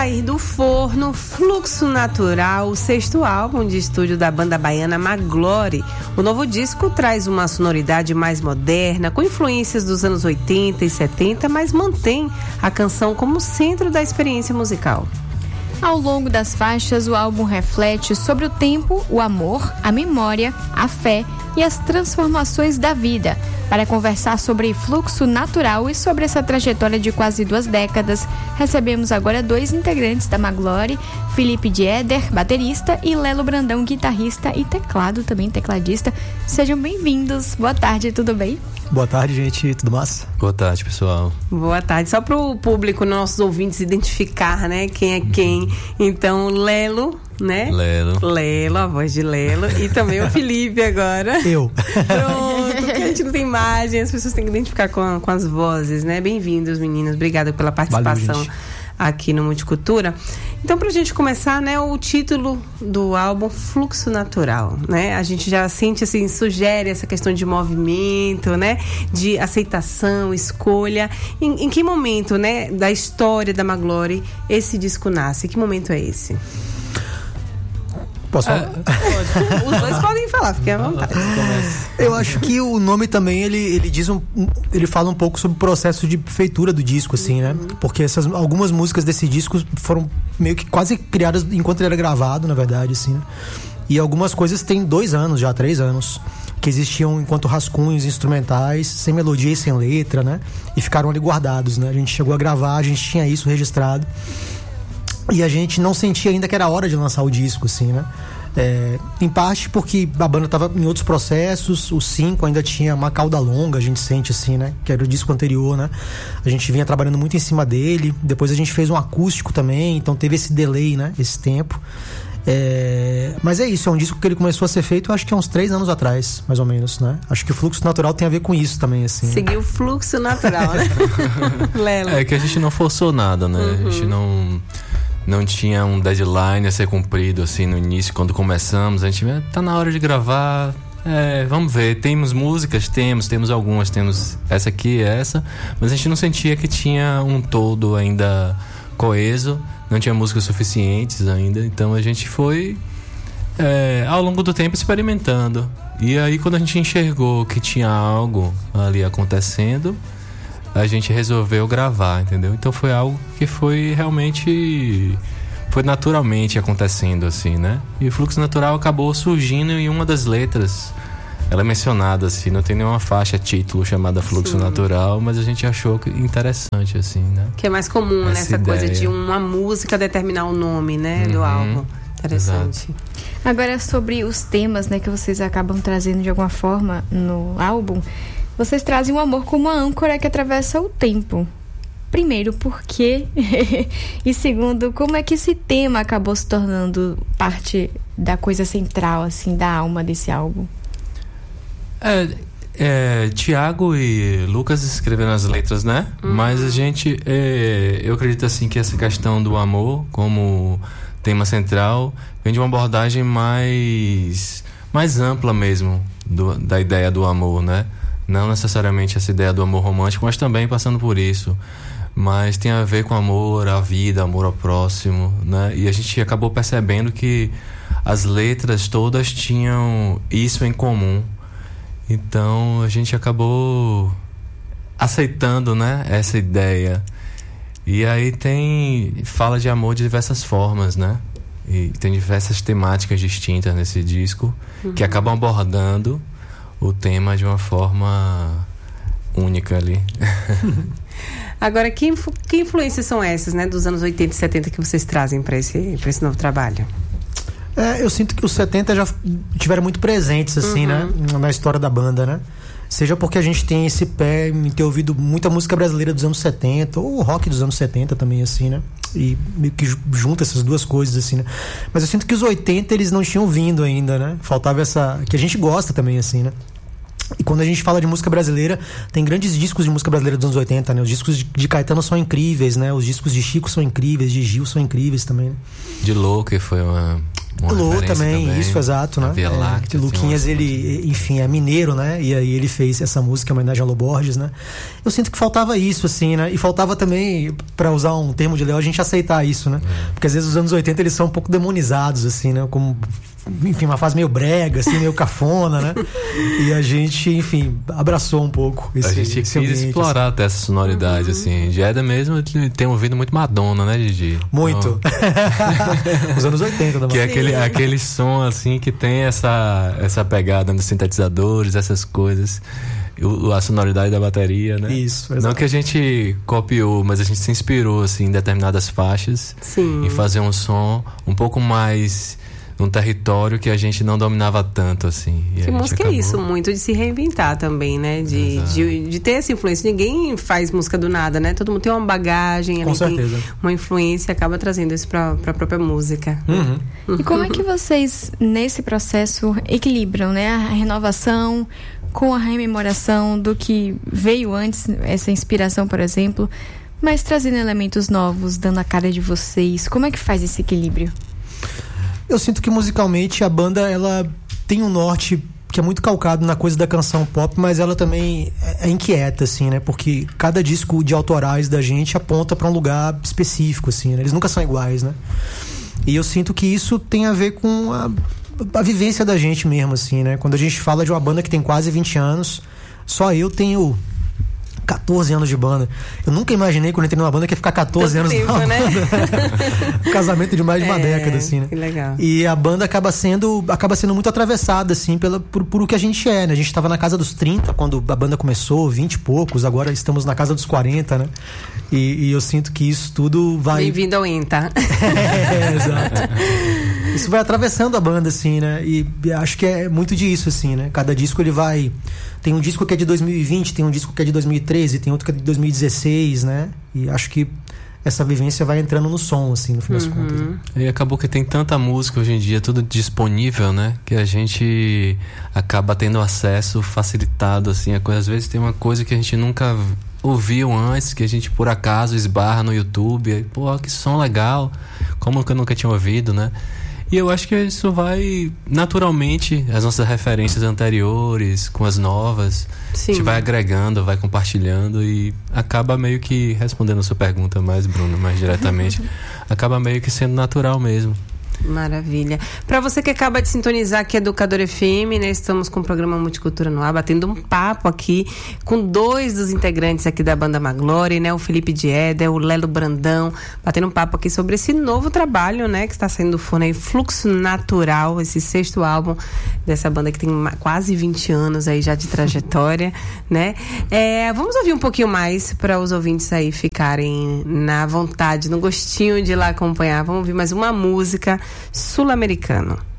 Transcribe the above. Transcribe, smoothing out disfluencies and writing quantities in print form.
Sair do forno, Fluxo Natural, o 6º álbum de estúdio da banda baiana Maglore. O novo disco traz uma sonoridade mais moderna, com influências dos anos 80 e 70, mas mantém a canção como centro da experiência musical. Ao longo das faixas, o álbum reflete sobre o tempo, o amor, a memória, a fé e as transformações da vida. Para conversar sobre Fluxo Natural e sobre essa trajetória de quase 2 décadas, recebemos agora 2 integrantes da Maglore, Felipe Dieder, baterista, e Lelo Brandão, guitarrista e tecladista. Sejam bem-vindos. Boa tarde, tudo bem? Boa tarde, gente. Tudo massa? Boa tarde, pessoal. Boa tarde. Só para o público, nossos ouvintes, identificar, né, quem é quem. Então, Lelo, né? Lelo, a voz de Lelo. E também o Felipe agora. Eu. Pronto, porque a gente não tem imagem, as pessoas têm que identificar com as vozes, né? Bem-vindos, meninos. Obrigada pela participação. Valeu, aqui no Multicultura. Então, pra gente começar, né, o título do álbum, Fluxo Natural, né? A gente já sente, assim, sugere essa questão de movimento, né? De aceitação, escolha. Em que momento, né, da história da Maglore esse disco nasce? Que momento é esse? Posso falar? Os dois podem falar, fiquem à vontade. Eu acho que o nome também, ele fala um pouco sobre o processo de feitura do disco, assim, né? Porque algumas músicas desse disco foram meio que quase criadas enquanto ele era gravado, na verdade, assim, né? E algumas coisas têm 2 anos já, 3 anos, que existiam enquanto rascunhos instrumentais, sem melodia e sem letra, né? E ficaram ali guardados, né? A gente chegou a gravar, a gente tinha isso registrado. E a gente não sentia ainda que era hora de lançar o disco, assim, né? Em parte porque a banda estava em outros processos, o 5 ainda tinha uma cauda longa, a gente sente, assim, né? Que era o disco anterior, né? A gente vinha trabalhando muito em cima dele, depois a gente fez um acústico também, então teve esse delay, né? Esse tempo. Mas é isso, é um disco que ele começou a ser feito, acho que há uns 3 anos atrás, mais ou menos, né? Acho que o Fluxo Natural tem a ver com isso também, assim. Seguir o fluxo natural, né? Lelo. É que a gente não forçou nada, né? A gente não tinha um deadline a ser cumprido, assim, no início, quando começamos. A gente, tá na hora de gravar, vamos ver. Temos músicas? Temos algumas. Temos essa aqui e essa. Mas a gente não sentia que tinha um todo ainda coeso. Não tinha músicas suficientes ainda. Então a gente foi, ao longo do tempo, experimentando. E aí, quando a gente enxergou que tinha algo ali acontecendo, a gente resolveu gravar, entendeu? Então foi algo que foi naturalmente acontecendo, assim, né? E o Fluxo Natural acabou surgindo em uma das letras. Ela é mencionada, assim, não tem nenhuma faixa título chamada Fluxo Natural, mas a gente achou interessante, assim, né? Que é mais comum, né? Essa coisa de uma música determinar o nome, né? Do álbum. Interessante. Exato. Agora, sobre os temas, né, que vocês acabam trazendo de alguma forma no álbum, vocês trazem o amor como uma âncora que atravessa o tempo. Primeiro, por quê? E segundo, como é que esse tema acabou se tornando parte da coisa central, assim, da alma desse álbum? Tiago e Lucas escreveram as letras, né? Mas a gente, eu acredito, assim, que essa questão do amor como tema central vem de uma abordagem mais ampla mesmo da ideia do amor, né? Não necessariamente essa ideia do amor romântico, mas também passando por isso. Mas tem a ver com amor à vida, amor ao próximo, né? E a gente acabou percebendo que as letras todas tinham isso em comum. Então a gente acabou aceitando, né, essa ideia. E aí fala de amor de diversas formas, né? E tem diversas temáticas distintas nesse disco que acabam abordando o tema de uma forma única ali. Agora, que influências são essas, né, dos anos 80 e 70 que vocês trazem para esse novo trabalho? Eu sinto que os 70 já tiveram muito presentes, assim, né, na história da banda, né? Seja porque a gente tem esse pé em ter ouvido muita música brasileira dos anos 70, ou o rock dos anos 70 também, assim, né? E meio que junta essas duas coisas, assim, né? Mas eu sinto que os 80 eles não tinham vindo ainda, né? Faltava essa... que a gente gosta também, assim, né? E quando a gente fala de música brasileira, tem grandes discos de música brasileira dos anos 80, né? Os discos de Caetano são incríveis, né? Os discos de Chico são incríveis, de Gil são incríveis também, né? De Louco, foi uma Lô também, isso, exato, né? Via Láctea, Luquinhas, ele, enfim, é mineiro, né? E aí ele fez essa música em homenagem a Lô Borges, né? Eu sinto que faltava isso, assim, né? E faltava também, pra usar um termo de Léo, a gente aceitar isso, né? Porque às vezes os anos 80 eles são um pouco demonizados, assim, né? Como, enfim, uma fase meio brega, assim, meio cafona, né? E a gente, enfim, abraçou um pouco esse A gente quis ambiente, explorar até essa sonoridade, assim. Jeda mesmo tem ouvido muito Madonna, né, Didi? Muito. Então, os anos 80 da que é aquele som, assim, que tem essa pegada nos sintetizadores, essas coisas. A sonoridade da bateria, né? Isso, exatamente. Não que a gente copiou, mas a gente se inspirou, assim, em determinadas faixas. Sim. Em fazer um som um pouco mais num território que a gente não dominava tanto, assim. E que música é isso, muito de se reinventar também, né? De ter essa influência. Ninguém faz música do nada, né? Todo mundo tem uma bagagem, com certeza, tem uma influência e acaba trazendo isso pra própria música. E como é que vocês, nesse processo, equilibram, né? A renovação com a rememoração do que veio antes, essa inspiração, por exemplo, mas trazendo elementos novos, dando a cara de vocês. Como é que faz esse equilíbrio? Eu sinto que musicalmente a banda, ela tem um norte que é muito calcado na coisa da canção pop, mas ela também é inquieta, assim, né? Porque cada disco de autorais da gente aponta pra um lugar específico, assim, né? Eles nunca são iguais, né? E eu sinto que isso tem a ver com a vivência da gente mesmo, assim, né? Quando a gente fala de uma banda que tem quase 20 anos, só eu tenho 14 anos de banda. Eu nunca imaginei, quando entrei numa banda, que ia ficar 14 anos tempo, numa né? banda. Casamento de mais de uma década, assim, né? Que legal. E a banda acaba sendo muito atravessada, assim, por o que a gente é, né? A gente tava na casa dos 30 quando a banda começou, 20 e poucos, agora estamos na casa dos 40, né? E eu sinto que isso tudo vai... Bem-vindo ao ENTA. Exato. Isso vai atravessando a banda, assim, né? E acho que é muito disso, assim, né? Cada disco ele vai... Tem um disco que é de 2020, tem um disco que é de 2013, tem outro que é de 2016, né? E acho que essa vivência vai entrando no som, assim, no fim das contas. Né? E acabou que tem tanta música hoje em dia, tudo disponível, né? Que a gente acaba tendo acesso facilitado, assim. Às vezes tem uma coisa que a gente nunca ouviu antes, que a gente por acaso esbarra no YouTube. Aí, pô, que som legal, como que eu nunca tinha ouvido, né? E eu acho que isso vai naturalmente, as nossas referências anteriores com as novas, Sim. A gente vai agregando, vai compartilhando e acaba meio que respondendo a sua pergunta mais, Bruno, mais diretamente, acaba meio que sendo natural mesmo. Maravilha. Para você que acaba de sintonizar aqui a Educadora FM, né? Estamos com o programa Multicultura no ar, batendo um papo aqui com 2 dos integrantes aqui da banda Maglore, né? O Felipe Dieder, o Lelo Brandão, batendo um papo aqui sobre esse novo trabalho, né? Que está saindo do forno aí, Fluxo Natural, esse 6º álbum dessa banda que tem quase 20 anos aí já de trajetória, né? Vamos ouvir um pouquinho mais para os ouvintes aí ficarem na vontade, no gostinho de ir lá acompanhar. Vamos ouvir mais uma música sul-americano.